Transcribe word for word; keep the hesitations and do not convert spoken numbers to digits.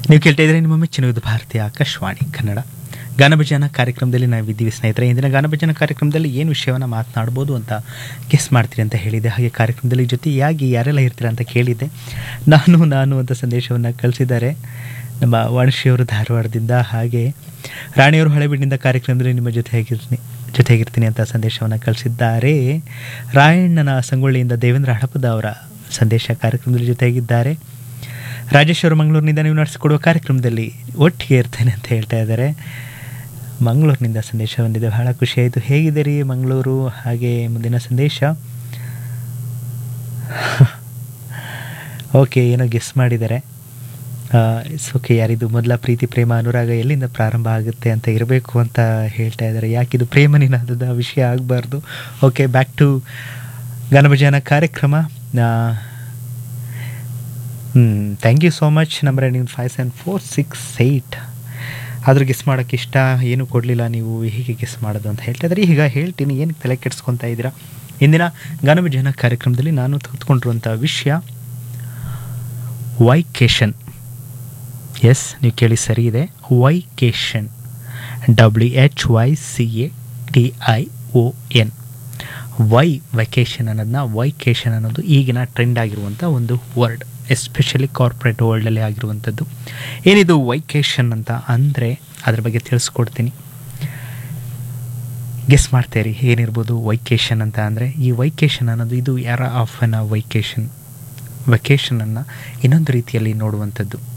ನೀವು ಕೇಳ್ತಾ ಇದ್ರೆ ನಿಮ್ಮ ಮೆಚ್ಚಿನ ಭಾರತೀಯ ಆಕಾಶವಾಣಿ ಕನ್ನಡ ಗಾನಭಜನ ಕಾರ್ಯಕ್ರಮದಲ್ಲಿ ನಾವಿದ್ದೀವಿ ಸ್ನೇಹಿತರೆ. ಇಂದಿನ ಗಾನಭಜನ ಕಾರ್ಯಕ್ರಮದಲ್ಲಿ ಏನು ವಿಷಯವನ್ನು ಮಾತನಾಡ್ಬೋದು ಅಂತ ಗೆಸ್ ಮಾಡ್ತೀರಿ ಅಂತ ಹೇಳಿದೆ. ಹಾಗೆ ಕಾರ್ಯಕ್ರಮದಲ್ಲಿ ಜೊತೆಯಾಗಿ ಯಾರೆಲ್ಲ ಇರ್ತೀರಾ ಅಂತ ಕೇಳಿದ್ದೆ. ನಾನು ನಾನು ಅಂತ ಸಂದೇಶವನ್ನು ಕಳಿಸಿದ್ದಾರೆ ನಮ್ಮ ವಾಣಿಶ್ಯವರು ಧಾರವಾಡದಿಂದ. ಹಾಗೆ ರಾಣಿಯವರು ಹಳೆಬೀಡಿನಿಂದ ಕಾರ್ಯಕ್ರಮದಲ್ಲಿ ನಿಮ್ಮ ಜೊತೆಯಾಗಿರ್ತೀನಿ ಜೊತೆಯಾಗಿರ್ತೀನಿ ಅಂತ ಸಂದೇಶವನ್ನು ಕಳಿಸಿದ್ದಾರೆ. ರಾಯಣ್ಣನ ಸಂಗೊಳ್ಳಿಯಿಂದ ದೇವೇಂದ್ರ ಹಡಪದ ಅವರ ಸಂದೇಶ ಕಾರ್ಯಕ್ರಮದಲ್ಲಿ ಜೊತೆಯಾಗಿದ್ದಾರೆ. ರಾಜೇಶ್ ಅವರು ಮಂಗಳೂರಿನಿಂದ ನೀವು ನಡೆಸಿಕೊಡುವ ಕಾರ್ಯಕ್ರಮದಲ್ಲಿ ಒಟ್ಟಿಗೆ ಇರ್ತೇನೆ ಅಂತ ಹೇಳ್ತಾ ಇದ್ದಾರೆ. ಮಂಗಳೂರಿನಿಂದ ಸಂದೇಶ ಬಂದಿದೆ, ಬಹಳ ಖುಷಿಯಾಯಿತು. ಹೇಗಿದೆ ರೀ ಮಂಗಳೂರು? ಹಾಗೆ ಮುಂದಿನ ಸಂದೇಶ, ಓಕೆ ಏನೋ ಗೆಸ್ ಮಾಡಿದ್ದಾರೆ. It's okay. ಯಾರಿದು? ಮೊದಲ ಪ್ರೀತಿ ಪ್ರೇಮ ಅನುರಾಗ ಎಲ್ಲಿಂದ ಪ್ರಾರಂಭ ಆಗುತ್ತೆ ಅಂತ ಇರಬೇಕು ಅಂತ ಹೇಳ್ತಾ ಇದ್ದಾರೆ. ಯಾಕಿದು ಪ್ರೇಮ ನಿನಾದದ ವಿಷಯ ಆಗಬಾರ್ದು? ಓಕೆ, ಬ್ಯಾಕ್ ಟು ಗಾನಭಜನ ಕಾರ್ಯಕ್ರಮ. ಹ್ಞೂ thank you so much. Number ending five seven four six eight. ಆದರೂ ಗೆಸ್ ಮಾಡೋಕ್ಕೆ ಇಷ್ಟ ಏನೂ ಕೊಡಲಿಲ್ಲ, ನೀವು ಹೀಗೆ ಗೆಸ್ ಮಾಡೋದು ಅಂತ ಹೇಳ್ತಾ ಇದ್ದಾರೆ. ಈಗ ಹೇಳ್ತೀನಿ, ಏನಕ್ಕೆ ತಲೆ ಕೆಡಿಸ್ಕೊತಾ ಇದ್ದೀರಾ. ಇಂದಿನ ಗಾನಭಜನ ಕಾರ್ಯಕ್ರಮದಲ್ಲಿ ನಾನು ತೆಗೆದುಕೊಂಡಿರುವಂಥ ವಿಷಯ ವೈಕೇಶನ್. ಎಸ್, ನೀವು ಕೇಳಿ ಸರಿ ಇದೆ, vacation. W H Y C A T I O N. Y vacation ಅನ್ನೋದನ್ನ ವೈಕೇಶನ್ ಅನ್ನೋದು ಈಗಿನ ಟ್ರೆಂಡ್ ಆಗಿರುವಂಥ ಒಂದು ವರ್ಡ್, ಎಸ್ಪೆಷಲಿ ಕಾರ್ಪೊರೇಟ್ ವರ್ಲ್ಡಲ್ಲಿ ಆಗಿರುವಂಥದ್ದು. ಏನಿದು ವೈಕೇಶನ್ ಅಂತ ಅಂದರೆ ಅದ್ರ ಬಗ್ಗೆ ತಿಳಿಸ್ಕೊಡ್ತೀನಿ, ಗೆಸ್ ಮಾಡ್ತೀರಿ ಏನಿರ್ಬೋದು ವೈಕೇಶನ್ ಅಂತ ಅಂದರೆ. ಈ ವೈಕೇಶನ್ ಅನ್ನೋದು ಇದು ಯಾರ ಆಫ್ ಅನ್ ವೈಕೇಶನ್, ವೆಕೇಷನನ್ನು ಇನ್ನೊಂದು ರೀತಿಯಲ್ಲಿ ನೋಡುವಂಥದ್ದು.